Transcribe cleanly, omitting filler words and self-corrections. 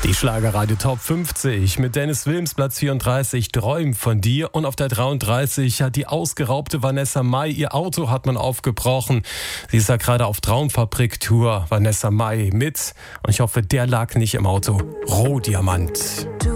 Die Schlagerradio Top 50 mit Dennis Wilms, Platz 34, Träum von dir. Und auf der 33 hat die ausgeraubte Vanessa Mai, ihr Auto hat man aufgebrochen. Sie ist ja gerade auf Traumfabrik-Tour, Vanessa Mai mit. Und ich hoffe, der lag nicht im Auto. Rohdiamant. Du